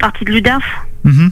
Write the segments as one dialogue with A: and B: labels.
A: parti de l'UDAF.
B: Mhm.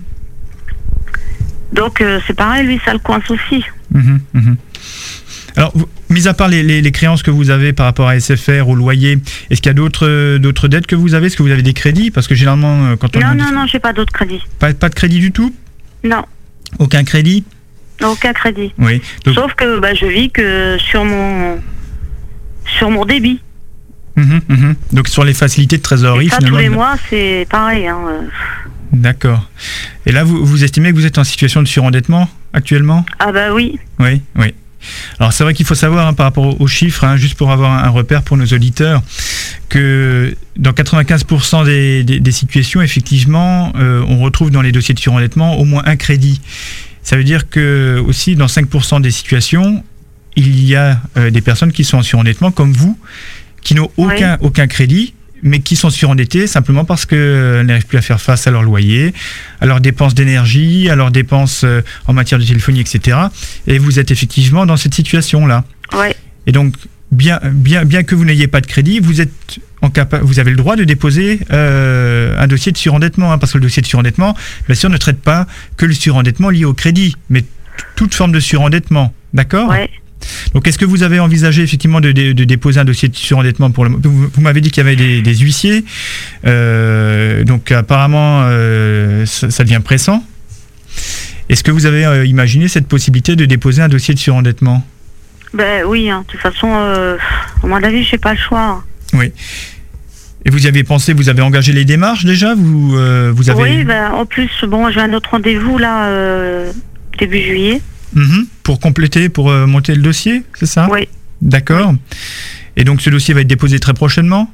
A: Donc c'est pareil, lui, ça le coince aussi.
B: Mhm, mhm. Alors, mis à part les créances que vous avez par rapport à SFR, au loyer, est-ce qu'il y a d'autres dettes que vous avez? Est-ce que vous avez des crédits? Parce que généralement, quand on
A: Non, j'ai pas d'autres crédits.
B: Pas de crédit du tout?
A: Non.
B: Aucun crédit?
A: Aucun crédit.
B: Oui. Donc...
A: Sauf que je vis que sur mon débit.
B: Donc sur les facilités de trésorerie,
A: et ça,
B: finalement.
A: Tous les mois, c'est pareil. Hein.
B: D'accord. Et là, vous estimez que vous êtes en situation de surendettement actuellement?
A: Ah bah oui.
B: Oui. Alors c'est vrai qu'il faut savoir par rapport aux chiffres, juste pour avoir un repère pour nos auditeurs, que dans 95% des situations, effectivement, on retrouve dans les dossiers de surendettement au moins un crédit. Ça veut dire que aussi dans 5% des situations, il y a des personnes qui sont en surendettement comme vous, qui n'ont aucun crédit, mais qui sont surendettés simplement parce qu'elles n'arrivent plus à faire face à leur loyer, à leurs dépenses d'énergie, à leurs dépenses en matière de téléphonie, etc. Et vous êtes effectivement dans cette situation-là.
A: Ouais.
B: Et donc, bien que vous n'ayez pas de crédit, vous avez le droit de déposer un dossier de surendettement, parce que le dossier de surendettement, bien sûr, ne traite pas que le surendettement lié au crédit, mais toute forme de surendettement. D'accord ?
A: Ouais.
B: Donc, est-ce que vous avez envisagé effectivement de déposer un dossier de surendettement pour vous m'avez dit qu'il y avait des huissiers, donc apparemment ça devient pressant. Est-ce que vous avez imaginé cette possibilité de déposer un dossier de surendettement?
A: Ben oui, de toute façon, à mon avis, je n'ai pas le choix.
B: Oui. Et vous y avez pensé, vous avez engagé les démarches déjà, vous avez...
A: Oui, en plus, j'ai un autre rendez-vous là début juillet.
B: Pour compléter, pour monter le dossier, c'est ça?
A: Oui.
B: D'accord. Oui. Et donc ce dossier va être déposé très prochainement?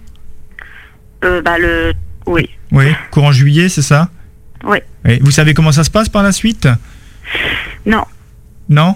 A: Oui.
B: Oui, courant juillet, c'est ça?
A: Oui.
B: Et vous savez comment ça se passe par la suite?
A: Non.
B: Non?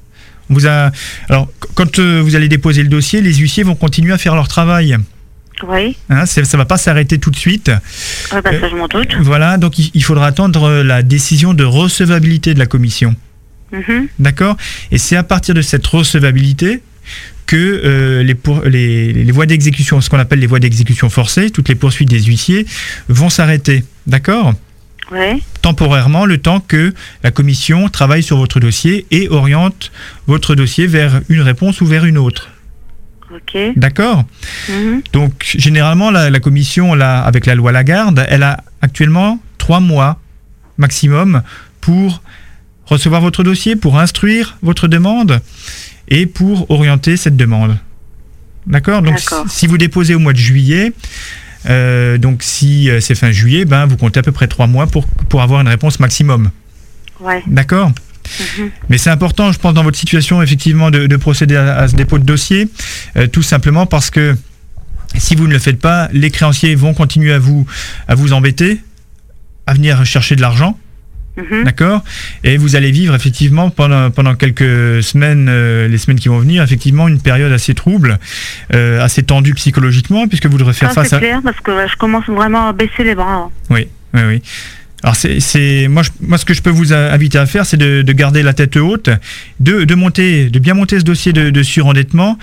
B: Alors, quand vous allez déposer le dossier, les huissiers vont continuer à faire leur travail.
A: Oui.
B: Ça ne va pas s'arrêter tout de suite.
A: Ça, je m'en doute.
B: Voilà, donc il faudra attendre la décision de recevabilité de la commission. D'accord? Et c'est à partir de cette recevabilité que les voies d'exécution, ce qu'on appelle les voies d'exécution forcées, toutes les poursuites des huissiers, vont s'arrêter. D'accord?
A: Oui.
B: Temporairement, le temps que la commission travaille sur votre dossier et oriente votre dossier vers une réponse ou vers une autre.
A: Ok.
B: D'accord? Donc, généralement, la commission, avec la loi Lagarde, elle a actuellement 3 mois maximum pour recevoir votre dossier, pour instruire votre demande et pour orienter cette demande. D'accord? Donc, si vous déposez au mois de juillet, donc si c'est fin juillet, vous comptez à peu près 3 mois pour avoir une réponse maximum.
A: Ouais.
B: D'accord? Mais c'est important, je pense, dans votre situation, effectivement, de procéder à ce dépôt de dossier, tout simplement parce que si vous ne le faites pas, les créanciers vont continuer à vous embêter, à venir chercher de l'argent. D'accord? Et vous allez vivre effectivement pendant quelques semaines, les semaines qui vont venir, effectivement une période assez trouble, assez tendue psychologiquement, puisque vous devrez faire face à...
A: C'est clair, parce que je commence vraiment à baisser les bras.
B: Oui. Alors moi ce que je peux vous inviter à faire, c'est de garder la tête haute, de bien monter ce dossier de surendettement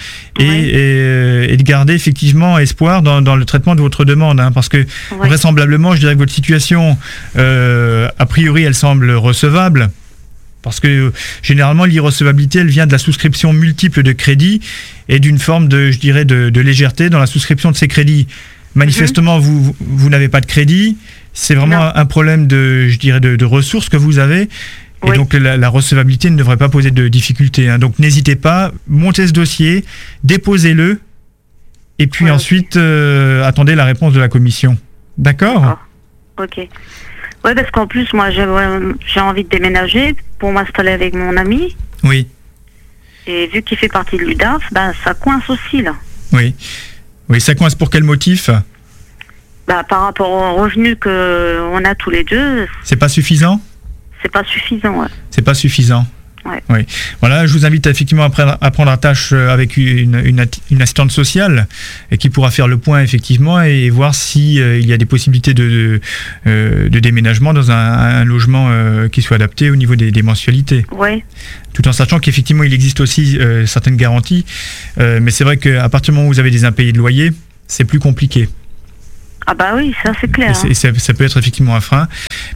B: et de garder effectivement espoir dans le traitement de votre demande, parce que vraisemblablement, je dirais que votre situation, a priori, elle semble recevable. Parce que généralement, l'irrecevabilité, elle vient de la souscription multiple de crédits et d'une forme de légèreté dans la souscription de ces crédits. Manifestement, vous n'avez pas de crédit. C'est vraiment un problème de ressources que vous avez. Et donc, la recevabilité ne devrait pas poser de difficultés. Donc, n'hésitez pas, montez ce dossier, déposez-le, et puis ensuite, attendez la réponse de la commission. D'accord?
A: Ok. Oui, parce qu'en plus, moi, j'ai envie de déménager pour m'installer avec mon ami.
B: Oui.
A: Et vu qu'il fait partie de l'UDAF, ça coince aussi, là.
B: Oui, ça coince pour quel motif?
A: Par rapport aux revenus qu'on a tous les deux.
B: C'est pas suffisant?
A: C'est pas suffisant,
B: C'est pas suffisant. Oui. Voilà, je vous invite effectivement à prendre attache avec une assistante sociale et qui pourra faire le point effectivement et voir si il y a des possibilités de déménagement dans un logement qui soit adapté au niveau des mensualités.
A: Oui.
B: Tout en sachant qu'effectivement il existe aussi certaines garanties, mais c'est vrai qu'à partir du moment où vous avez des impayés de loyer, c'est plus compliqué.
A: Ah oui, ça c'est clair.
B: Et ça peut être effectivement un frein.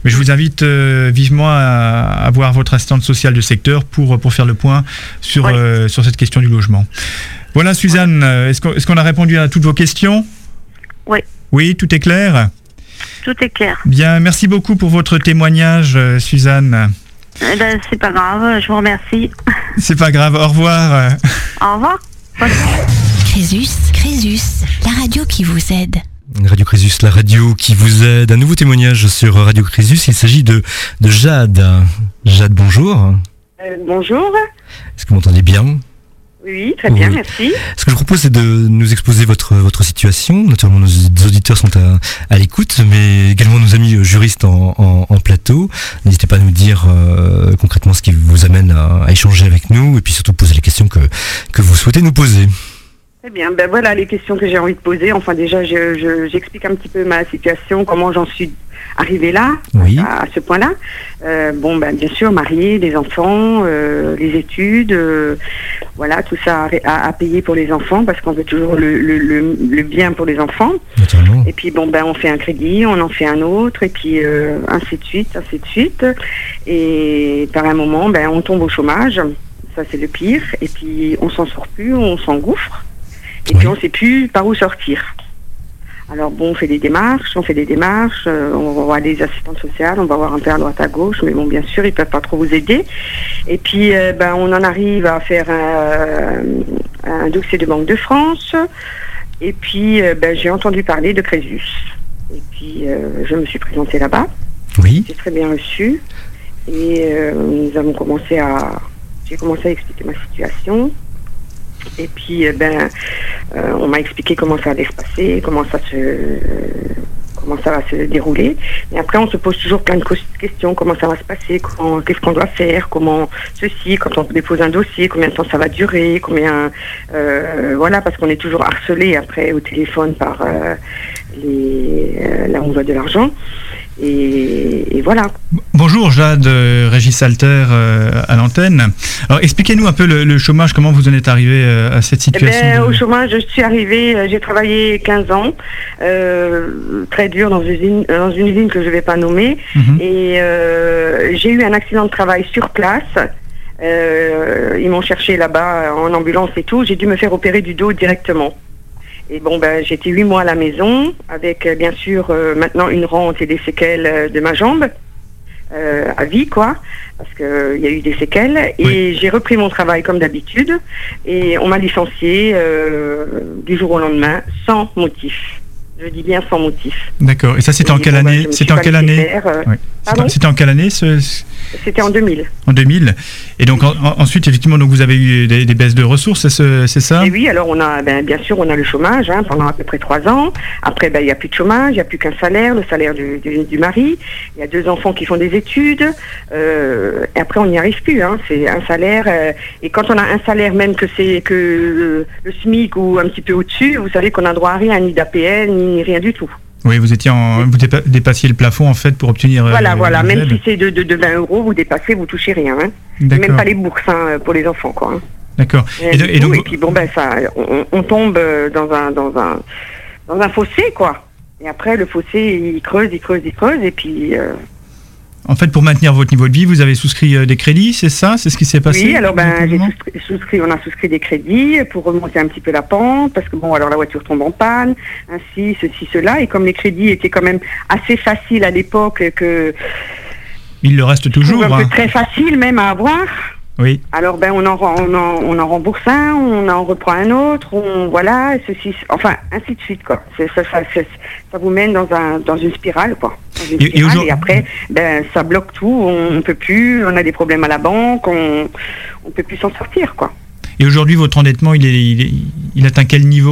B: Mais je vous invite vivement à voir votre assistante sociale de secteur pour faire le point sur cette question du logement. Voilà, Suzanne, est-ce qu'on a répondu à toutes vos questions ?
A: Oui.
B: Oui, tout est clair ?
A: Tout est clair.
B: Bien, merci beaucoup pour votre témoignage, Suzanne.
A: Eh ben, c'est pas grave, je vous remercie.
B: C'est pas grave, au revoir.
A: Au revoir.
C: Crésus, la radio qui vous aide.
D: Radio Crésus, la radio qui vous aide. Un nouveau témoignage sur Radio Crésus. Il s'agit de Jade. Jade, bonjour.
A: Bonjour.
D: Est-ce que vous m'entendez bien ?
A: Oui, très bien, merci.
D: Ce que je propose, c'est de nous exposer votre situation. Naturellement, nos auditeurs sont à l'écoute, mais également nos amis juristes en plateau. N'hésitez pas à nous dire concrètement ce qui vous amène à échanger avec nous, et puis surtout poser les questions que vous souhaitez nous poser.
E: Très bien, ben voilà les questions que j'ai envie de poser. Enfin déjà, j'explique un petit peu ma situation, comment j'en suis arrivée là, à ce point-là. Bien sûr, mariée, des enfants, les études, voilà, tout ça à payer pour les enfants, parce qu'on veut toujours le bien pour les enfants.
D: Naturellement.
E: Et puis on fait un crédit, on en fait un autre, et puis ainsi de suite. Et par un moment, on tombe au chômage. Ça, c'est le pire. Et puis on s'en sort plus, on s'engouffre. Et puis on ne sait plus par où sortir. Alors on fait des démarches, on va voir des assistantes sociales, on va voir un peu à droite à gauche, mais bien sûr, ils ne peuvent pas trop vous aider. Et puis on en arrive à faire un dossier de Banque de France. Et puis j'ai entendu parler de Crésus. Et puis je me suis présentée là-bas.
D: Oui.
E: J'ai très bien reçu. Et j'ai commencé à expliquer ma situation. Et puis, on m'a expliqué comment ça allait se passer, comment ça va se dérouler. Et après, on se pose toujours plein de questions. Comment ça va se passer, qu'est-ce qu'on doit faire, quand on dépose un dossier, combien de temps ça va durer, parce qu'on est toujours harcelé après au téléphone par là où on doit de l'argent. Et voilà.
B: Bonjour Jade, Régis Alter à l'antenne. Alors expliquez-nous un peu le chômage, comment vous en êtes arrivé à cette situation
E: Au chômage, je suis arrivée, j'ai travaillé 15 ans, très dur dans une usine que je ne vais pas nommer, et j'ai eu un accident de travail sur place. Ils m'ont cherché là-bas en ambulance et tout, j'ai dû me faire opérer du dos directement. Et j'étais 8 mois à la maison, avec bien sûr maintenant une rente et des séquelles de ma jambe, à vie quoi, parce qu'il y a eu des séquelles. Et j'ai repris mon travail comme d'habitude, et on m'a licencié du jour au lendemain, sans motif. Je dis bien sans motif.
B: D'accord. Et ça, c'était en quelle année ? C'était en quelle année ? C'était en quelle année
E: C'était en 2000.
B: En 2000. Et donc ensuite, effectivement, donc vous avez eu des baisses de ressources, c'est ça ?
E: Et oui, alors on a, bien sûr, on a le chômage pendant à peu près 3 ans. Après, il n'y a plus de chômage, il n'y a plus qu'un salaire, le salaire du mari. Il y a 2 enfants qui font des études. Et après, on n'y arrive plus. C'est un salaire. Et quand on a un salaire, même que c'est que le SMIC ou un petit peu au-dessus, vous savez qu'on n'a droit à rien, ni d'APL, ni rien du tout.
B: Oui, vous dépassiez le plafond en fait pour obtenir.
E: Voilà. Même si c'est de 20 €, vous dépassez, vous toucez rien. Même pas les bourses pour les enfants, quoi.
B: D'accord.
E: Et puis on tombe dans un fossé, quoi. Et après, le fossé, il creuse, et puis.
B: En fait, pour maintenir votre niveau de vie, vous avez souscrit des crédits, c'est ça ? C'est ce qui s'est passé ?
E: Oui, alors on a souscrit des crédits pour remonter un petit peu la pente, parce que alors la voiture tombe en panne, ainsi, ceci, cela, et comme les crédits étaient quand même assez faciles à l'époque, que...
B: Il le reste toujours.
E: Très facile même à avoir.
B: Oui.
E: Alors on en rembourse un, on en reprend un autre, ainsi de suite quoi. Ça vous mène dans une spirale quoi. Et après ça bloque tout, on peut plus, on a des problèmes à la banque, on peut plus s'en sortir quoi.
B: Et aujourd'hui votre endettement il atteint quel niveau ?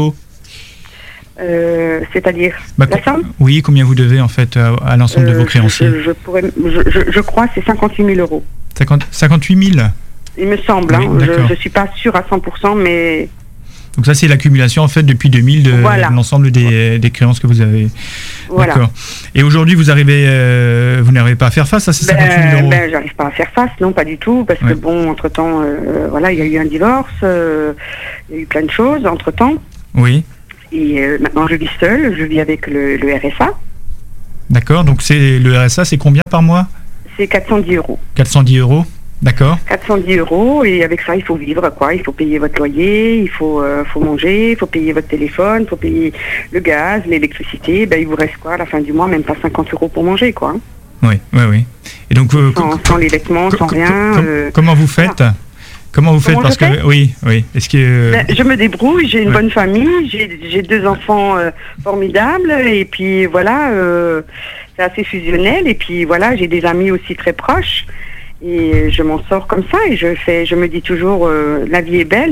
E: C'est-à-dire la somme ?
B: Oui, combien vous devez en fait à l'ensemble de vos créanciers ?
E: Je crois que c'est 58 000 €.
B: 58 000 ? Il
E: me semble, je ne suis pas sûre à 100%, mais...
B: Donc ça, c'est l'accumulation, en fait, depuis 2000 de l'ensemble des créances que vous avez.
E: Voilà.
B: D'accord. Et aujourd'hui, vous n'arrivez pas à faire face à ces 58 000 €?
E: J'arrive pas à faire face, non, pas du tout, parce que entre-temps, il y a eu un divorce, il y a eu plein de choses, entre-temps.
B: Oui.
E: Et maintenant, je vis seule, je vis avec le RSA.
B: D'accord, donc le RSA, c'est combien par mois?
E: C'est 410 €.
B: 410 €, d'accord.
E: 410 € et avec ça, il faut vivre, quoi. Il faut payer votre loyer, il faut manger, il faut payer votre téléphone, il faut payer le gaz, l'électricité. Ben, il vous reste quoi à la fin du mois? Même pas 50 € pour manger, quoi.
B: Oui. Et donc,
E: sans les vêtements, sans rien.
B: Comment vous faites?
E: Voilà.
B: Comment vous faites?
E: Comment
B: Parce
E: je fais?
B: que oui. Est-ce que
E: je me débrouille. J'ai une bonne famille. J'ai 2 enfants formidables. Et puis voilà, c'est assez fusionnel. Et puis voilà, j'ai des amis aussi très proches. Et je m'en sors comme ça. Et je me dis toujours, la vie est belle.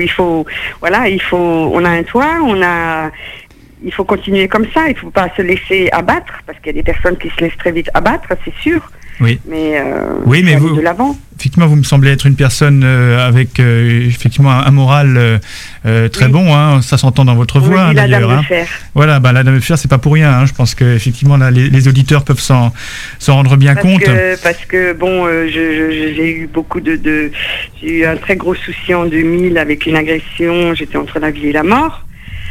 E: On a un toit, il faut continuer comme ça. Il ne faut pas se laisser abattre, parce qu'il y a des personnes qui se laissent très vite abattre, c'est sûr.
B: Oui.
E: Mais
B: vous,
E: de l'avant.
B: Effectivement, vous me semblez être une personne avec effectivement un moral très bon. Hein, ça s'entend dans votre voix d'ailleurs.
E: La dame de fer.
B: Voilà, la dame de fer, c'est pas pour rien. Hein, je pense que effectivement là, les auditeurs peuvent s'en rendre bien compte.
E: Parce que bon, j'ai eu j'ai eu un très gros souci en 2000 avec une agression. J'étais entre la vie et la mort.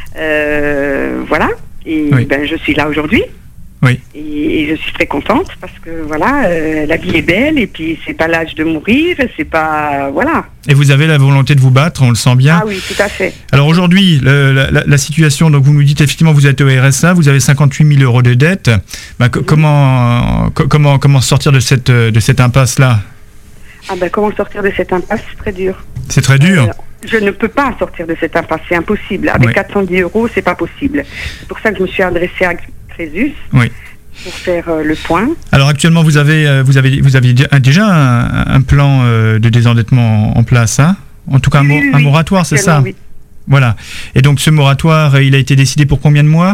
E: Voilà. Et je suis là aujourd'hui.
B: Oui.
E: Et je suis très contente parce que voilà, la vie est belle et puis c'est pas l'âge de mourir, c'est pas voilà.
B: Et vous avez la volonté de vous battre, on le sent bien.
E: Ah oui, tout à fait.
B: Alors aujourd'hui, la situation, donc vous nous dites effectivement vous êtes au RSA, vous avez 58 000 € de dette. Comment sortir de cette impasse là?
E: Comment sortir de cette impasse? C'est très dur.
B: C'est très dur.
E: Je ne peux pas sortir de cette impasse, c'est impossible. Avec 410 €, c'est pas possible. C'est pour ça que je me suis adressée à Crésus pour faire le point.
B: Alors actuellement, vous avez déjà un plan de désendettement en place, hein? En tout cas, un moratoire, c'est ça?
E: Oui.
B: Voilà. Et donc ce moratoire, il a été décidé pour combien de mois?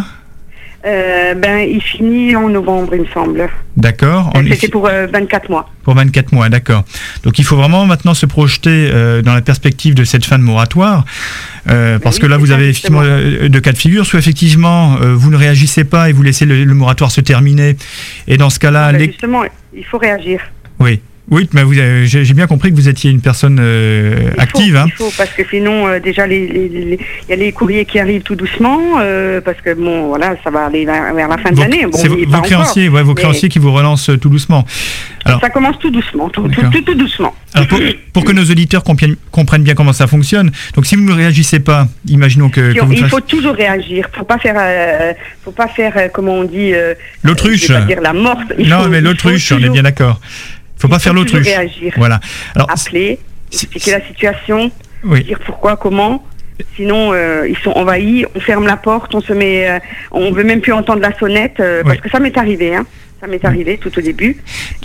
E: Il finit en novembre, il me semble.
B: D'accord.
E: C'était pour 24 mois.
B: Pour 24 mois, d'accord. Donc il faut vraiment maintenant se projeter dans la perspective de cette fin de moratoire, parce que là vous avez effectivement deux cas de figure. Soit effectivement vous ne réagissez pas et vous laissez le moratoire se terminer, et dans ce cas-là...
E: Justement, il faut réagir.
B: Oui, mais j'ai bien compris que vous étiez une personne active.
E: Il faut, parce que sinon, déjà, il y a les courriers qui arrivent tout doucement, parce que bon, voilà, ça va aller vers la fin de l'année. Bon,
B: c'est vos créanciers qui vous relancent tout doucement. Alors,
E: ça commence tout doucement, tout doucement.
B: Alors pour que nos auditeurs comprennent bien comment ça fonctionne, donc si vous ne réagissez pas, imaginons que vous
E: il faut toujours réagir. Faut pas faire, comment on dit,
B: l'autruche.
E: Je vais pas dire la morte.
B: Mais l'autruche, on est bien d'accord. Faut pas faire l'autruche.
E: Réagir.
B: Voilà. Alors,
E: appeler, expliquer la situation, dire pourquoi, comment. Sinon, ils sont envahis. On ferme la porte, on veut même plus entendre la sonnette, parce que ça m'est arrivé. Hein. Ça m'est arrivé tout au début.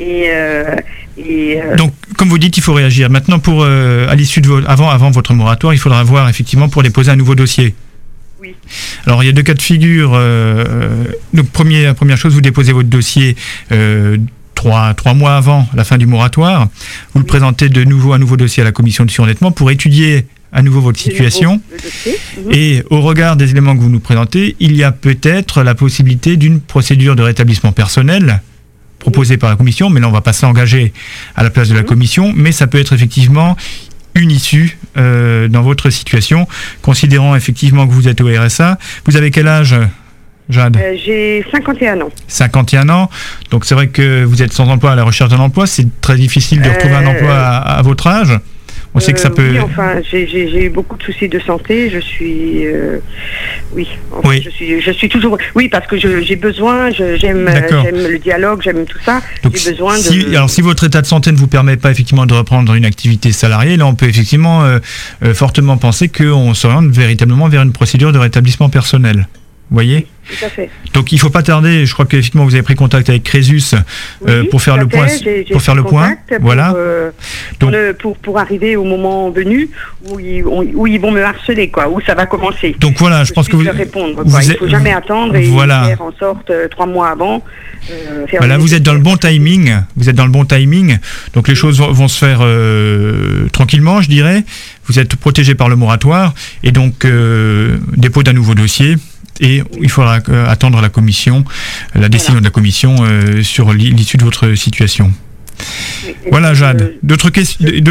B: Donc, comme vous dites, il faut réagir. Maintenant, à l'issue de avant votre moratoire, il faudra voir effectivement pour déposer un nouveau dossier.
E: Oui.
B: Alors, il y a deux cas de figure. Donc, première chose, vous déposez votre dossier. 3 mois avant la fin du moratoire, vous le présentez un nouveau dossier à la commission de surendettement pour étudier à nouveau votre situation. Et au regard des éléments que vous nous présentez, il y a peut-être la possibilité d'une procédure de rétablissement personnel proposée par la commission, mais là on ne va pas s'engager à la place de la commission, mais ça peut être effectivement une issue dans votre situation, considérant effectivement que vous êtes au RSA. Vous avez quel âge, Jade?
E: J'ai 51 ans.
B: 51 ans, donc c'est vrai que vous êtes sans emploi, à la recherche d'un emploi, c'est très difficile de retrouver un emploi à votre âge. On sait que ça peut...
E: Oui, enfin, j'ai eu beaucoup de soucis de santé, je suis... Je suis toujours... Oui, parce que j'ai besoin, j'aime le dialogue, j'aime tout ça, donc, j'ai besoin de...
B: Alors si votre état de santé ne vous permet pas effectivement de reprendre une activité salariée, là on peut effectivement fortement penser qu'on s'oriente véritablement vers une procédure de rétablissement personnel. Vous voyez ?
E: Tout à fait.
B: Donc il ne faut pas tarder, je crois qu'effectivement vous avez pris contact avec Crésus pour faire le point. Voilà.
E: Pour arriver au moment venu où ils vont me harceler, quoi, où ça va commencer.
B: Donc voilà, je pense que vous...
E: répondre, quoi. Il ne faut jamais attendre et faire en sorte 3 mois avant.
B: Voilà, vous êtes dans le bon timing. Donc les choses vont se faire tranquillement, je dirais. Vous êtes protégé par le moratoire et donc dépôt d'un nouveau dossier. Et il faudra attendre la décision de la commission sur l'issue de votre situation. Voilà, Jade. D'autres questions ?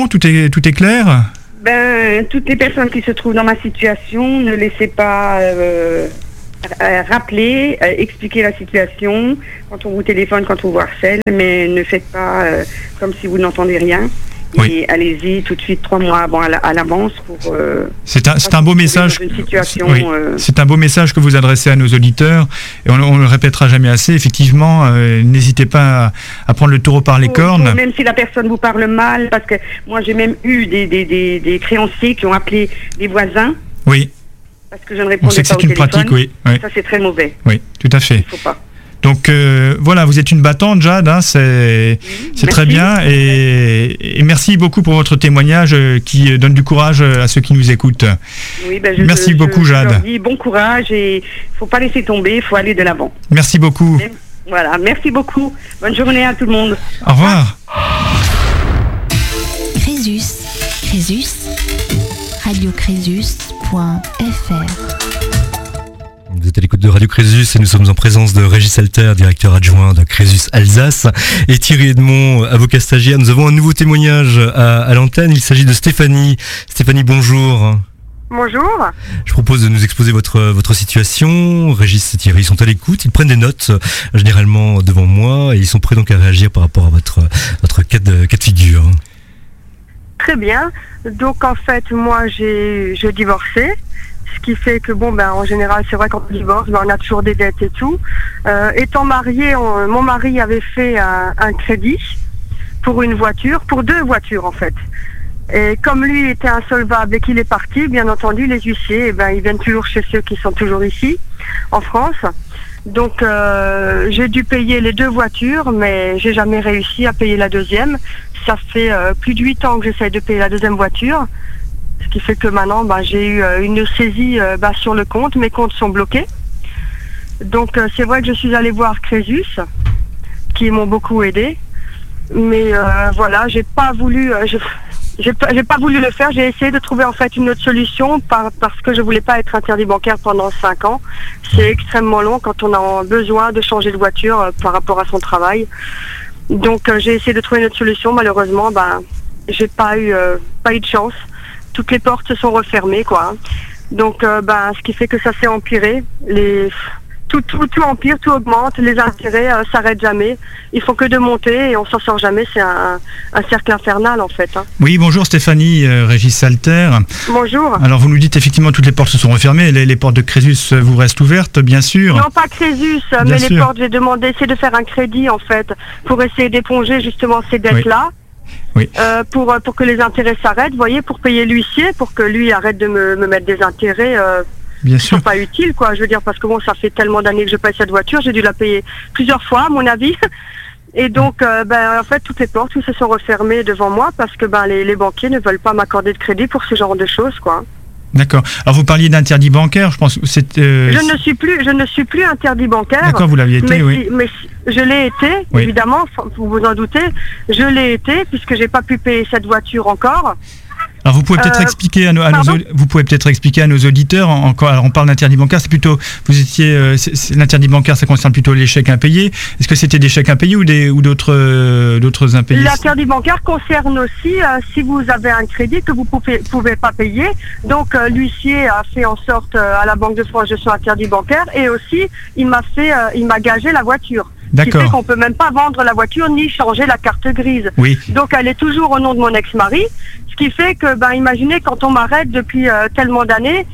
B: Tout est clair ?
E: Toutes les personnes qui se trouvent dans ma situation, ne laissez pas rappeler, expliquer la situation quand on vous téléphone, quand on vous harcèle, mais ne faites pas comme si vous n'entendez rien.
B: Oui.
E: Et allez-y tout de suite 3 mois à l'avance pour.
B: C'est un beau message.
E: Dans une situation,
B: oui. C'est un beau message que vous adressez à nos auditeurs et on le répétera jamais assez. Effectivement, n'hésitez pas à prendre le taureau par les cornes.
E: Même si la personne vous parle mal, parce que moi j'ai même eu des créanciers qui ont appelé des voisins.
B: Oui.
E: Parce que je ne répondais pas au téléphone.
B: C'est une pratique, oui.
E: Ça c'est très mauvais.
B: Oui, tout à fait.
E: Il faut pas.
B: Donc voilà, vous êtes une battante, Jade, hein, c'est très bien et merci beaucoup pour votre témoignage qui donne du courage à ceux qui nous écoutent.
E: Oui,
B: merci beaucoup, Jade.
E: Je leur dis bon courage et il ne faut pas laisser tomber, il faut aller de l'avant.
B: Merci beaucoup.
E: Voilà, merci beaucoup. Bonne journée à tout le monde.
B: Au revoir.
C: Crésus, radiocrésus.fr.
D: Vous êtes à l'écoute de Radio Crésus et nous sommes en présence de Régis Alter, directeur adjoint de Crésus Alsace, et Thierry Edmond, avocat stagiaire. Nous avons un nouveau témoignage à l'antenne. Il s'agit de Stéphanie. Stéphanie, bonjour.
F: Bonjour.
D: Je propose de nous exposer votre situation. Régis et Thierry sont à l'écoute. Ils prennent des notes, généralement devant moi, et ils sont prêts donc à réagir par rapport à votre cas de figure.
F: Très bien. Donc en fait, moi j'ai divorcé. Ce qui fait que en général c'est vrai quand on divorce, on a toujours des dettes et tout. Étant marié, mon mari avait fait un crédit pour une voiture, pour 2 voitures en fait. Et comme lui était insolvable et qu'il est parti, bien entendu les huissiers, ils viennent toujours chez ceux qui sont toujours ici, en France. Donc j'ai dû payer les 2 voitures, mais j'ai jamais réussi à payer la deuxième. Ça fait plus de 8 ans que j'essaie de payer la deuxième voiture. Ce qui fait que maintenant, j'ai eu une saisie sur le compte. Mes comptes sont bloqués. Donc, c'est vrai que je suis allée voir Crésus, qui m'ont beaucoup aidé. Mais voilà, j'ai pas voulu le faire. J'ai essayé de trouver en fait une autre solution parce que je voulais pas être interdit bancaire pendant 5 ans. C'est extrêmement long quand on a besoin de changer de voiture par rapport à son travail. Donc, j'ai essayé de trouver une autre solution. Malheureusement, j'ai pas eu de chance. Toutes les portes se sont refermées, quoi. Donc, ce qui fait que ça s'est empiré. Tout empire, tout augmente. Les intérêts s'arrêtent jamais. Ils font que de monter et on s'en sort jamais. C'est un cercle infernal, en fait. Hein.
B: Oui, bonjour Stéphanie, Régis Alter.
F: Bonjour.
B: Alors, vous nous dites effectivement toutes les portes se sont refermées. Les portes de Crésus vous restent ouvertes, bien sûr.
F: Non, pas Crésus, mais les portes, j'ai demandé, essayer de faire un crédit, en fait, pour essayer d'éponger justement ces dettes-là.
B: Oui.
F: Pour que les intérêts s'arrêtent, vous voyez, pour payer l'huissier, pour que lui arrête de me mettre des intérêts
B: Bien
F: qui
B: sûr.
F: sont pas utiles, quoi. Je veux dire, parce que ça fait tellement d'années que je paye cette voiture, j'ai dû la payer plusieurs fois, à mon avis. Et donc, en fait, toutes les portes se sont refermées devant moi parce que les banquiers ne veulent pas m'accorder de crédit pour ce genre de choses, quoi.
B: D'accord. Alors vous parliez d'interdit bancaire, je pense que c'est...
F: Je ne suis plus interdit bancaire.
B: D'accord, vous l'aviez été, oui.
F: Mais je l'ai été,
B: oui.
F: Évidemment, vous vous en doutez. Je l'ai été puisque j'ai pas pu payer cette voiture encore.
B: Alors vous pouvez peut-être expliquer à nos auditeurs. Alors on parle d'interdit bancaire, c'est plutôt l'interdit bancaire, ça concerne plutôt les chèques impayés. Est-ce que c'était des chèques impayés ou d'autres impayés?
F: L'interdit bancaire concerne aussi si vous avez un crédit que vous pouvez pas payer. Donc l'huissier a fait en sorte à la Banque de France je suis interdit bancaire et aussi il m'a gagé la voiture.
B: D'accord.
F: Ce qui fait qu'on peut même pas vendre la voiture ni changer la carte grise.
B: Oui.
F: Donc elle est toujours au nom de mon ex-mari. Ce qui fait que, imaginez, quand on m'arrête depuis tellement d'années,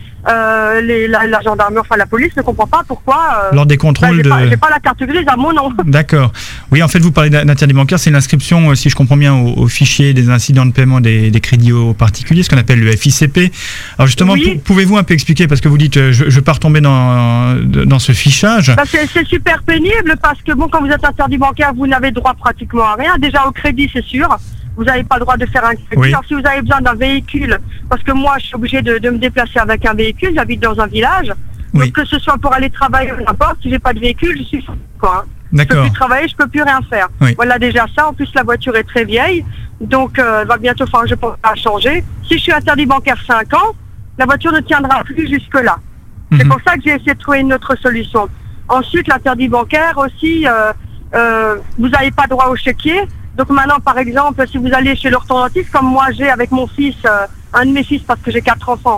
F: la gendarmerie, la police ne comprend pas pourquoi...
B: lors des contrôles
F: j'ai pas la carte grise à mon nom.
B: D'accord. Oui, en fait, vous parlez d'interdit bancaire, c'est l'inscription, si je comprends bien, au fichier des incidents de paiement des crédits aux particuliers, ce qu'on appelle le FICP. Alors justement,
F: oui.
B: Pouvez-vous un peu expliquer, parce que vous dites, je ne veux pas retomber dans ce fichage.
F: C'est super pénible, parce que quand vous êtes interdit bancaire, vous n'avez droit pratiquement à rien. Déjà au crédit, c'est sûr. Vous n'avez pas le droit de faire un crédit.
B: Oui.
F: Alors, si vous avez besoin d'un véhicule, parce que moi, je suis obligée de me déplacer avec un véhicule, j'habite dans un village.
B: Oui.
F: Donc, que ce soit pour aller travailler ou n'importe, si j'ai pas de véhicule, je suis quoi.
B: D'accord.
F: Je peux plus travailler, je peux plus rien faire.
B: Oui.
F: Voilà déjà ça. En plus, la voiture est très vieille. Donc, elle va bientôt falloir, je pense, à changer. Si je suis interdit bancaire 5 ans, la voiture ne tiendra plus jusque-là. C'est pour ça que j'ai essayé de trouver une autre solution. Ensuite, l'interdit bancaire aussi, vous n'avez pas droit au chéquier. Donc maintenant, par exemple, si vous allez chez l'orthodontiste, comme moi j'ai avec mon fils, un de mes fils, parce que j'ai 4 enfants,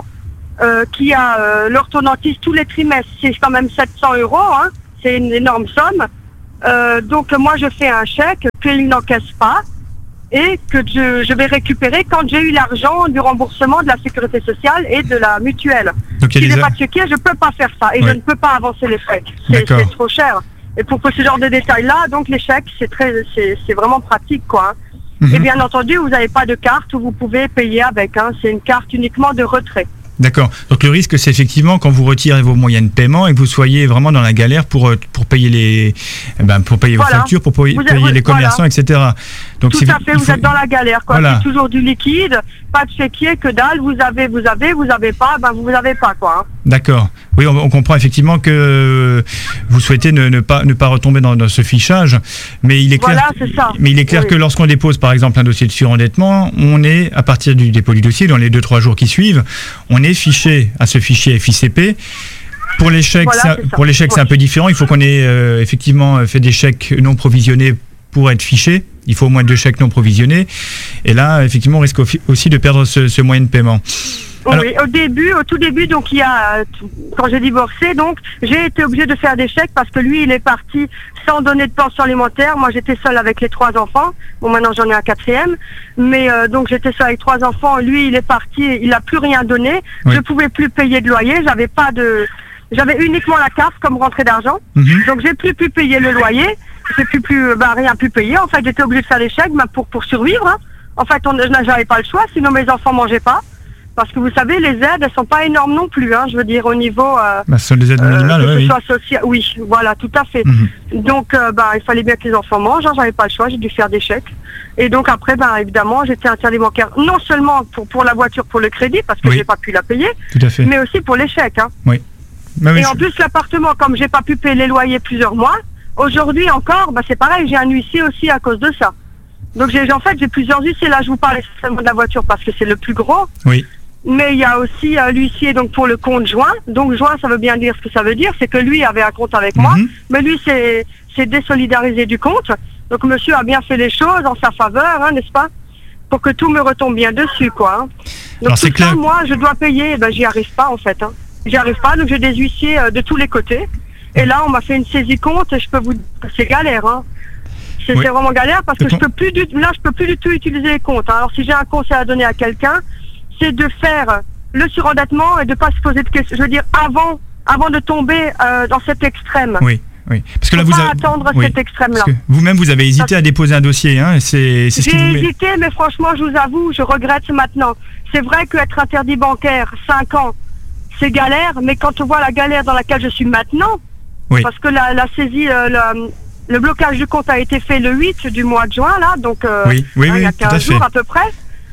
F: qui a l'orthodontiste tous les trimestres, c'est quand même 700 €, hein, c'est une énorme somme. Donc moi je fais un chèque qu'il n'encaisse pas et que je vais récupérer quand j'ai eu l'argent du remboursement de la sécurité sociale et de la mutuelle.
B: Donc,
F: si je n'ai pas de chéquier, je ne peux pas faire ça et je ne peux pas avancer les chèques. C'est trop cher. Et pour ce genre de détails-là, donc les chèques, c'est vraiment pratique, quoi. Hein. Et bien entendu, vous n'avez pas de carte où vous pouvez payer avec. Hein. C'est une carte uniquement de retrait.
B: D'accord. Donc le risque, c'est effectivement quand vous retirez vos moyens de paiement et que vous soyez vraiment dans la galère pour payer vos factures, pour payer les commerçants, etc. Donc
F: tout à fait, vous êtes dans la galère, quoi. Voilà. C'est toujours du liquide, pas de chéquier, que dalle, vous avez pas, vous avez pas, quoi. Hein.
B: D'accord. Oui, on comprend effectivement que vous souhaitez ne pas retomber dans ce fichage, mais il est clair, que lorsqu'on dépose par exemple un dossier de surendettement, on est, à partir du dépôt du dossier, dans les 2-3 jours qui suivent, on est fiché à ce fichier FICP. Pour les chèques, c'est un peu différent. Il faut qu'on ait effectivement fait des chèques non provisionnés pour être fiché. Il faut au moins 2 chèques non provisionnés. Et là, effectivement, on risque aussi de perdre ce moyen de paiement.
F: Alors, oui, au tout début, donc quand j'ai divorcé, donc j'ai été obligée de faire des chèques parce que lui, il est parti sans donner de pension alimentaire. Moi, j'étais seule avec les 3 enfants. Bon, maintenant j'en ai un 4e, mais donc j'étais seule avec 3 enfants. Lui, il est parti, il n'a plus rien donné. Oui. Je pouvais plus payer de loyer. J'avais uniquement la carte comme rentrée d'argent. Donc j'ai plus pu payer le loyer. J'ai rien pu payer. En fait, j'étais obligée de faire des chèques pour survivre. Hein. En fait, j'avais pas le choix, sinon mes enfants mangeaient pas. Parce que vous savez, les aides, elles sont pas énormes non plus, hein, je veux dire, au niveau...
B: ce sont des aides minimales,
F: oui, voilà, tout à fait. Donc, il fallait bien que les enfants mangent, hein, j'avais pas le choix, j'ai dû faire des chèques. Et donc après, évidemment, j'étais interdit bancaire, non seulement pour la voiture, pour le crédit, parce que j'ai pas pu la payer,
B: tout à fait.
F: Mais aussi pour les chèques. Hein.
B: Oui.
F: Et en plus, l'appartement, comme j'ai pas pu payer les loyers plusieurs mois, aujourd'hui encore, c'est pareil, j'ai un huissier aussi à cause de ça. Donc j'ai plusieurs huissiers, là je vous parlais seulement de la voiture parce que c'est le plus gros.
B: Oui.
F: Mais il y a aussi l'huissier donc pour le compte joint. Donc joint, ça veut bien dire ce que ça veut dire, c'est que lui avait un compte avec moi, mais lui c'est désolidarisé du compte. Donc monsieur a bien fait les choses en sa faveur, hein, n'est-ce pas, pour que tout me retombe bien dessus, quoi. Hein. Donc alors, tout ça, moi, je dois payer, j'y arrive pas en fait. Hein. J'y arrive pas, donc j'ai des huissiers de tous les côtés. Et là, on m'a fait une saisie compte et je peux vous dire que c'est galère, hein. C'est vraiment galère parce que je peux plus du tout utiliser les comptes. Hein. Alors si j'ai un conseil à donner à quelqu'un, c'est de faire le surendettement et de pas se poser de questions. Je veux dire, avant de tomber dans cet extrême.
B: Oui. Parce que là,
F: vous attendre cet extrême-là.
B: Vous-même, vous avez hésité à déposer un dossier. Hein, j'ai
F: hésité, mais franchement, je vous avoue, je regrette maintenant. C'est vrai qu'être interdit bancaire 5 ans, c'est galère, mais quand on voit la galère dans laquelle je suis maintenant, parce que la saisie, le blocage du compte a été fait le 8 du mois de juin, là, donc il y a 15 jours à peu près.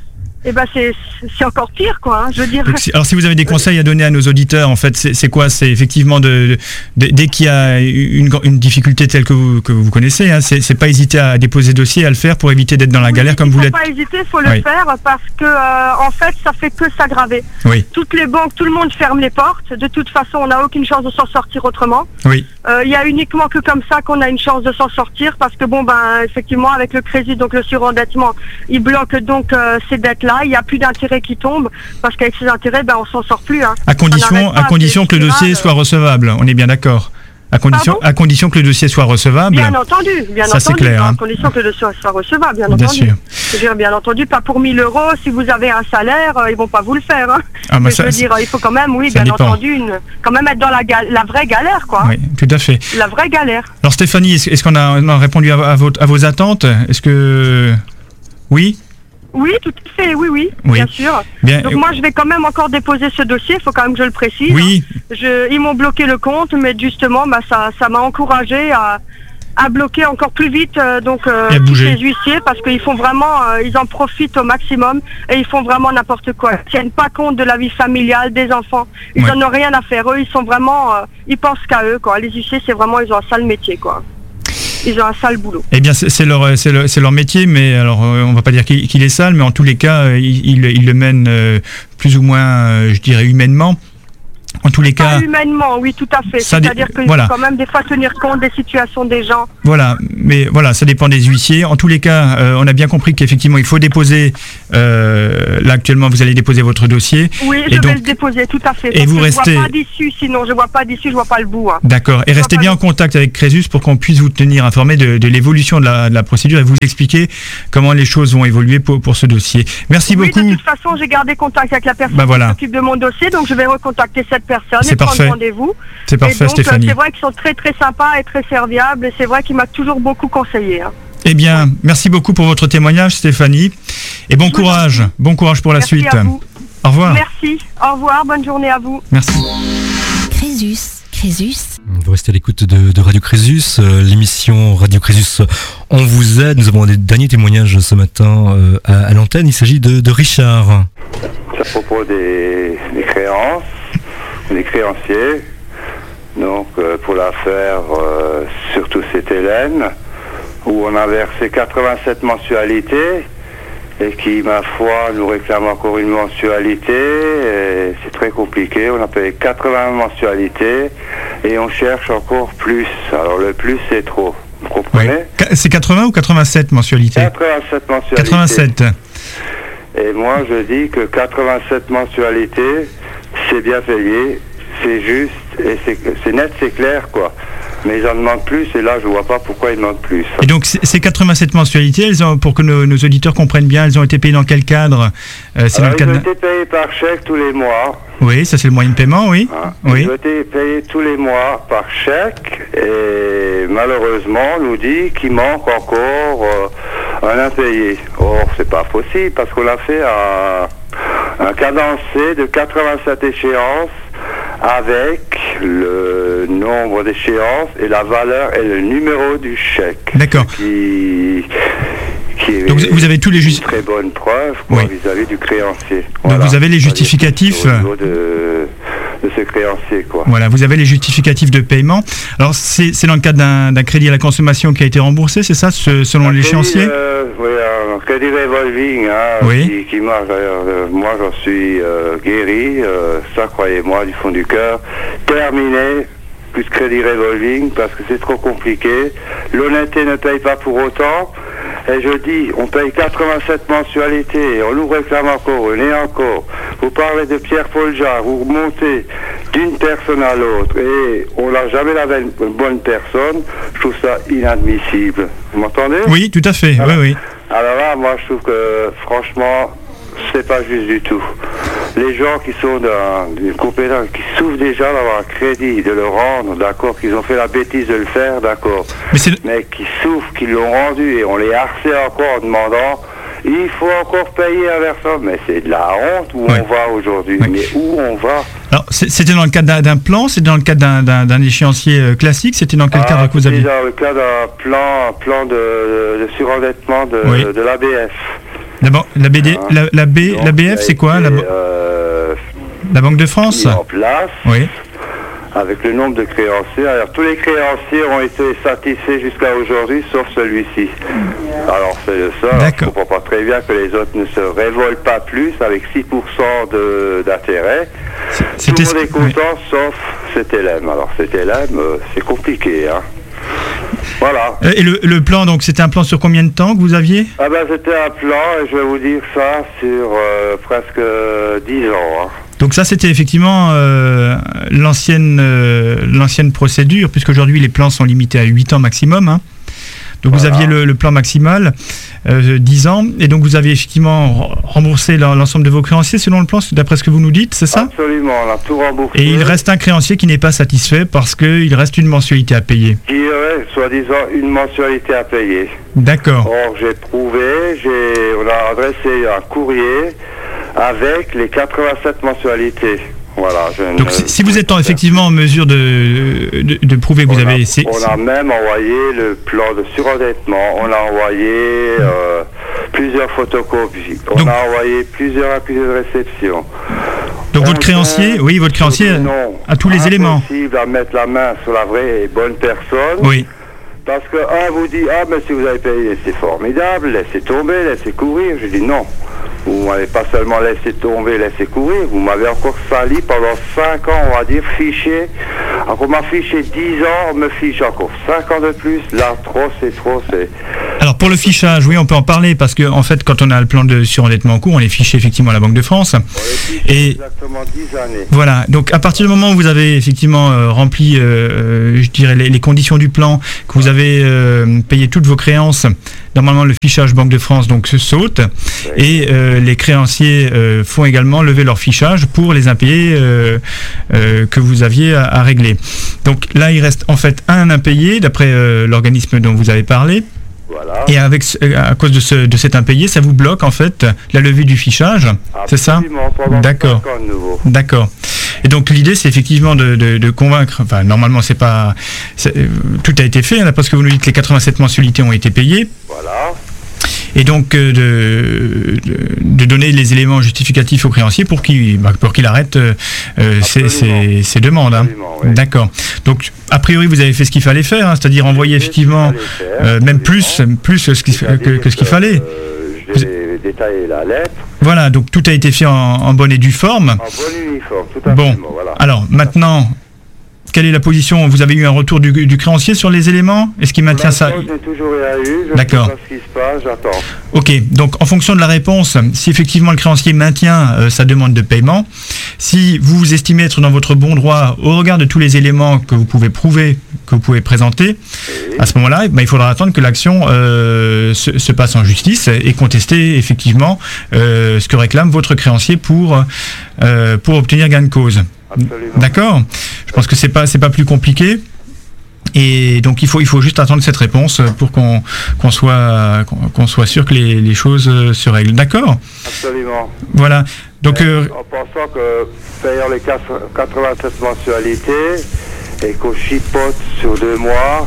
F: Et c'est encore pire, quoi. Hein, je veux dire.
B: Donc, alors, si vous avez des conseils à donner à nos auditeurs, en fait, c'est quoi? C'est effectivement dès qu'il y a une difficulté telle que vous connaissez, hein, c'est pas hésiter à déposer dossier, à le faire pour éviter d'être dans la galère comme vous l'êtes.
F: Il faut pas hésiter, faut le faire parce que en fait, ça fait que s'aggraver.
B: Oui.
F: Toutes les banques, tout le monde ferme les portes. De toute façon, on n'a aucune chance de s'en sortir autrement.
B: Oui.
F: Il y a uniquement que comme ça qu'on a une chance de s'en sortir parce que effectivement, avec le crédit, donc le surendettement, il bloque donc ces dettes-là. Il n'y a plus d'intérêt qui tombe parce qu'avec ces intérêts, on s'en sort plus. Hein.
B: À condition que le dossier soit recevable, on est bien d'accord. À condition que le dossier soit recevable.
F: Bien entendu,
B: c'est clair.
F: À condition que le dossier soit recevable, bien entendu.
B: Sûr.
F: Bien entendu, pas pour 1 000 €. Si vous avez un salaire, ils vont pas vous le faire. Hein. Je veux dire, il faut quand même, bien entendu, quand même être dans la vraie galère, quoi.
B: Oui, tout à fait.
F: La vraie galère.
B: Alors Stéphanie, est-ce qu'on a répondu à vos attentes? Est-ce que oui?
F: Oui, tout à fait, oui, bien sûr. Donc moi, je vais quand même encore déposer ce dossier, il faut quand même que je le précise.
B: Oui.
F: Ils m'ont bloqué le compte, mais justement, ça m'a encouragé à bloquer encore plus vite tous ces huissiers, parce qu'ils font vraiment, ils en profitent au maximum et ils font vraiment n'importe quoi. Ils tiennent pas compte de la vie familiale, des enfants. Ils n'en ont rien à faire. Eux, ils sont vraiment, ils pensent qu'à eux, quoi. Les huissiers, c'est vraiment, ils ont un sale métier, quoi. Ils ont un sale boulot.
B: Eh bien, c'est leur métier, mais alors on va pas dire qu'il est sale, mais en tous les cas, ils le mènent plus ou moins, je dirais, humainement. En tous les cas,
F: humainement, oui, tout à fait. C'est-à-dire qu'il faut quand même des fois tenir compte des situations des gens.
B: Voilà, mais voilà, ça dépend des huissiers. En tous les cas, on a bien compris qu'effectivement, il faut déposer. Là, actuellement, vous allez déposer votre dossier.
F: Oui, je vais le déposer, tout à fait.
B: Et vous restez.
F: Je vois pas d'issue, sinon je vois pas d'issue, je vois pas le bout. Hein.
B: D'accord. Et restez bien en contact avec Crésus pour qu'on puisse vous tenir informé de l'évolution de la procédure et vous expliquer comment les choses vont évoluer pour ce dossier. Merci beaucoup.
F: De toute façon, j'ai gardé contact avec la personne qui s'occupe de mon dossier, donc je vais recontacter cette personne et prendre rendez-vous.
B: C'est parfait, donc, Stéphanie.
F: C'est vrai qu'ils sont très très sympas et très serviables et c'est vrai qu'il m'a toujours beaucoup conseillé. Hein.
B: Eh bien, merci beaucoup pour votre témoignage, Stéphanie. Et bon courage pour la suite.
F: À vous.
B: Au revoir.
F: Merci, au revoir, bonne journée à vous.
B: Merci.
C: Crésus.
D: Vous restez à l'écoute de Radio Crésus, l'émission Radio Crésus On vous aide. Nous avons des derniers témoignages ce matin à l'antenne. Il s'agit de Richard.
G: C'est à propos des créances, des créanciers. Donc pour l'affaire, surtout c'est Hélène, où on a versé 87 mensualités et qui, ma foi, nous réclame encore une mensualité. Et c'est très compliqué. On a payé 80 mensualités et on cherche encore plus. Alors le plus, c'est trop. Vous comprenez ?
B: Oui. C'est 80 ou 87 mensualités ?
G: 87 mensualités.
B: 87.
G: Et moi, je dis que 87 mensualités, c'est bien payé, c'est juste, et c'est net, c'est clair, quoi. Mais ils en demandent plus, et là, je vois pas pourquoi ils demandent plus.
B: Et donc, ces 87 mensualités, pour que nos auditeurs comprennent bien, elles ont été payées dans quel cadre ?
G: Ils ont été payés par chèque tous les mois.
B: Oui, ça c'est le moyen de paiement, oui. Oui.
G: Ils ont été payés tous les mois par chèque, et malheureusement, on nous dit qu'il manque encore un impayé. Or, c'est pas possible, parce qu'on a fait un cadencé de 87 échéances, avec le nombre d'échéances et la valeur et le numéro du chèque.
B: D'accord.
G: Qui
B: donc vous avez tous les
G: très bonne preuve vis-à-vis du créancier.
B: Donc vous avez les justificatifs
G: au niveau de ce créancier, quoi.
B: Voilà, vous avez les justificatifs de paiement. Alors c'est dans le cadre d'un crédit à la consommation qui a été remboursé, c'est ça, selon l'échéancier ?
G: Oui, un crédit revolving qui marche d'ailleurs. Moi j'en suis guéri, ça croyez-moi du fond du cœur. Terminé, plus de crédit revolving parce que c'est trop compliqué. L'honnêteté ne paye pas pour autant. Et je dis, on paye 87 mensualités, on nous réclame encore, et encore. Vous parlez de Pierre-Paul Jarre, vous remontez d'une personne à l'autre, et on n'a jamais la bonne personne. Je trouve ça inadmissible. Vous m'entendez ?
B: Oui, tout à fait, oui.
G: Alors là, moi, je trouve que, franchement, c'est pas juste du tout. Les gens qui sont d'une compétence, qui souffrent déjà d'avoir un crédit, de le rendre, d'accord, qu'ils ont fait la bêtise de le faire, d'accord, mais qui souffrent, qui l'ont rendu, et on les harcèle encore en demandant, il faut encore payer un versant, mais c'est de la honte où on va aujourd'hui, mais où on va ?
B: Alors, c'était dans le cadre d'un plan, c'était dans le cadre d'un échéancier classique, c'était dans quel cadre que vous aviez ?
G: C'était dans le cadre d'un plan de surendettement de l'ABF.
B: L'ABF, c'est quoi ? La Banque de France ?
G: En place.
B: Oui.
G: Avec le nombre de créanciers. Alors, tous les créanciers ont été satisfaits jusqu'à aujourd'hui, sauf celui-ci. Alors, c'est le seul. Je ne comprends pas très bien que les autres ne se révoltent pas plus, avec 6% d'intérêt. Tout le monde est content, sauf cet élève. Alors, cet élève, c'est compliqué, hein. Voilà.
B: Et le plan, donc, c'était un plan sur combien de temps que vous aviez ?
G: C'était un plan, et je vais vous dire ça, sur presque 10 ans. Hein.
B: Donc ça, c'était effectivement l'ancienne procédure, puisqu'aujourd'hui, les plans sont limités à 8 ans maximum. Hein. Donc vous aviez le plan maximal, 10 ans, et donc vous avez effectivement remboursé l'ensemble de vos créanciers selon le plan, d'après ce que vous nous dites, c'est ça ?
G: Absolument, on a tout remboursé.
B: Et il reste un créancier qui n'est pas satisfait parce qu'il reste une mensualité à payer.
G: Qui aurait, soi-disant, une mensualité à payer.
B: D'accord.
G: Or, j'ai prouvé, on a adressé un courrier avec les 87 mensualités. Voilà,
B: donc si vous êtes effectivement en mesure de prouver que vous avez...
G: On a même envoyé le plan de surendettement, on a envoyé plusieurs photocopies, on a envoyé plusieurs accusés de réception.
B: Donc votre créancier a tous les éléments.
G: C'est impossible à mettre la main sur la vraie et bonne personne.
B: Oui.
G: Parce que un vous dit, mais si vous avez payé, c'est formidable, laissez tomber, laissez courir. Je dis non. Vous m'avez pas seulement laissé tomber, laissé courir, vous m'avez encore sali pendant 5 ans, on va dire, fiché. Alors on m'a fiché 10 ans, on me fiche encore 5 ans de plus. Là, c'est trop.
B: Alors pour le fichage, oui, on peut en parler parce que en fait, quand on a le plan de surendettement en cours, on est fiché effectivement à la Banque de France.
G: On est fiché exactement 10 années.
B: Voilà, donc à partir du moment où vous avez effectivement rempli, je dirais, les conditions du plan, que vous avez payé toutes vos créances, normalement le fichage Banque de France donc se saute, et les créanciers font également lever leur fichage pour les impayés que vous aviez à régler. Donc là, il reste en fait un impayé d'après l'organisme dont vous avez parlé.
G: Voilà.
B: Et à cause de cet impayé, ça vous bloque en fait la levée du fichage, c'est ça ? D'accord. D'accord. Et donc l'idée, c'est effectivement de convaincre. Enfin, normalement, tout a été fait, hein, parce que vous nous dites que les 87 mensualités ont été payées.
G: Voilà.
B: Et donc de donner les éléments justificatifs au créancier pour qu'il arrête ses demandes. Hein.
G: Oui.
B: D'accord. Donc a priori vous avez fait ce qu'il fallait faire, hein, c'est-à-dire envoyer effectivement même plus que ce qu'il fallait.
G: J'ai détaillé la lettre.
B: Voilà, donc tout a été fait en bonne et due forme.
G: En bonne uniforme, tout à fait.
B: Bon, voilà. Alors maintenant, quelle est la position ? Vous avez eu un retour du créancier sur les éléments ? Est-ce qu'il maintient ça ?
G: Je n'ai toujours rien eu.
B: D'accord.
G: Je sais pas ce qui se passe, j'attends.
B: Ok, donc en fonction de la réponse, si effectivement le créancier maintient sa demande de paiement, si vous estimez être dans votre bon droit au regard de tous les éléments que vous pouvez prouver, que vous pouvez présenter, à ce moment-là, il faudra attendre que l'action se passe en justice et contester effectivement ce que réclame votre créancier pour obtenir gain de cause.
G: Absolument.
B: D'accord. Je pense que c'est pas plus compliqué. Et donc il faut juste attendre cette réponse pour qu'on soit sûr que les choses se règlent. D'accord ?
G: Absolument.
B: Voilà. Donc
G: en pensant que payant les 87 mensualités et qu'on chipote sur 2 mois,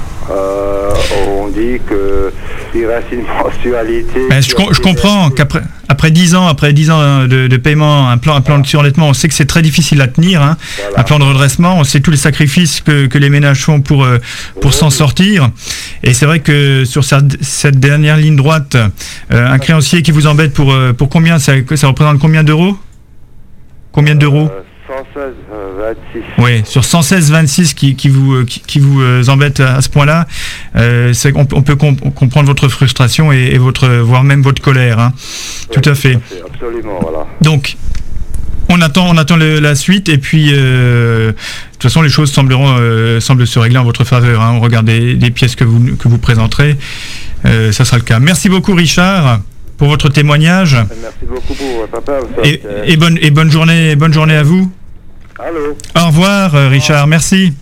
G: on dit qu'il reste une mensualité.
B: Je comprends qu'après 10 ans de paiement, un plan de surendettement, on sait que c'est très difficile à tenir. Hein. Voilà. Un plan de redressement, on sait tous les sacrifices que les ménages font pour s'en sortir. Et c'est vrai que sur cette dernière ligne droite, un créancier qui vous embête pour combien, ça représente combien d'euros ? Combien d'euros ?
G: 116,26.
B: Oui, sur 116,26 qui vous embête à ce point-là, on peut comprendre votre frustration et voire même votre colère. Hein. Oui, tout à fait.
G: Absolument, voilà.
B: Donc, on attend la suite et puis de toute façon les choses semblent se régler en votre faveur. Hein. On regarde des pièces que vous présenterez, ça sera le cas. Merci beaucoup Richard pour votre témoignage.
G: Merci beaucoup pour votre appel.
B: Et bonne journée à vous.
G: Allô.
B: Au revoir Richard, merci.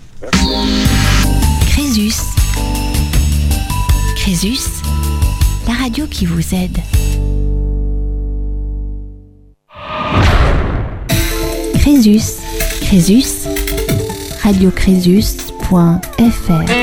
C: Crésus, la radio qui vous aide. Crésus, radiocrésus.fr